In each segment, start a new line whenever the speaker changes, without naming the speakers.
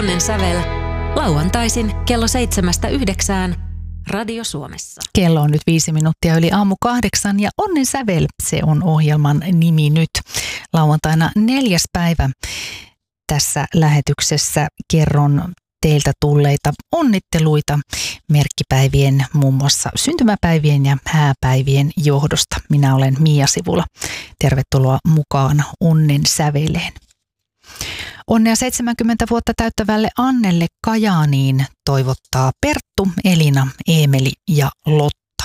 Onnen sävel lauantaisin kello 7-9 Radio Suomessa.
Kello on nyt 5 minuuttia yli 7:08 ja Onnen sävel, se on ohjelman nimi nyt. Lauantaina 4. päivä tässä lähetyksessä kerron teiltä tulleita onnitteluita merkkipäivien, muun muassa syntymäpäivien ja hääpäivien johdosta. Minä olen Mia Sivula. Tervetuloa mukaan Onnen säveleen. Onnea 70 vuotta täyttävälle Annelle Kajaaniin toivottaa Perttu, Elina, Eemeli ja Lotta.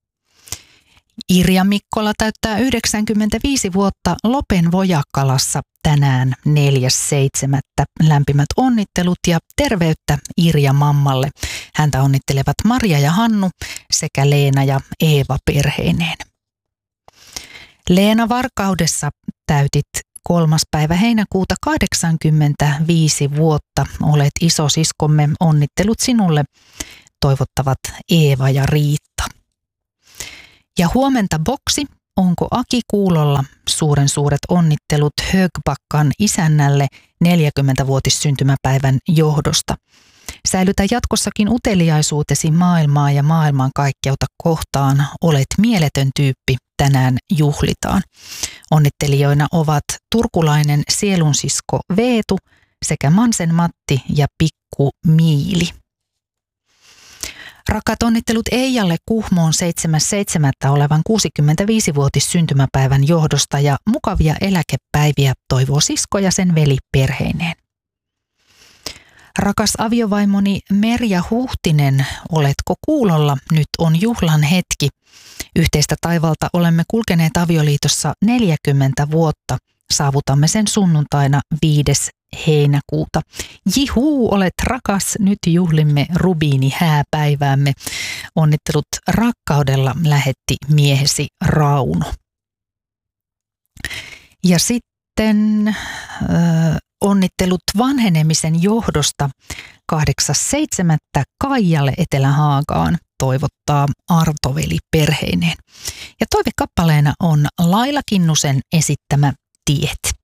Irja Mikkola täyttää 95 vuotta Lopen Vojakkalassa tänään 4.7. Lämpimät onnittelut ja terveyttä Irja mammalle. Häntä onnittelevat Maria ja Hannu sekä Leena ja Eeva perheineen. Leena Varkaudessa täytit 3. päivä heinäkuuta 85 vuotta. Olet isosiskomme, onnittelut sinulle, toivottavat Eeva ja Riitta. Ja huomenta boksi, onko Aki kuulolla? Suuret onnittelut Högbakkan isännälle 40-vuotissyntymäpäivän johdosta. Säilytä jatkossakin uteliaisuutesi maailmaa ja maailmankaikkeutta kohtaan. Olet mieletön tyyppi, tänään juhlitaan. Onnittelijoina ovat turkulainen sielunsisko Veetu sekä Mansen Matti ja Pikku Miili. Rakat onnittelut Eijalle Kuhmoon 7.7. olevan 65-vuotissyntymäpäivän johdosta ja mukavia eläkepäiviä toivoo sisko ja sen veli perheineen. Rakas aviovaimoni Merja Huhtinen, oletko kuulolla? Nyt on juhlan hetki. Yhteistä taivalta olemme kulkeneet avioliitossa 40 vuotta. Saavutamme sen sunnuntaina 5. heinäkuuta. Jihuu, olet rakas, nyt juhlimme rubiini hääpäiväämme. Onnittelut rakkaudella lähetti miehesi Rauno. Ja sitten onnittelut vanhenemisen johdosta 8.7. Kaijalle Etelä-Haagaan toivottaa Artoveli perheineen. Ja toivekappaleena on Laila Kinnusen esittämä Tiet.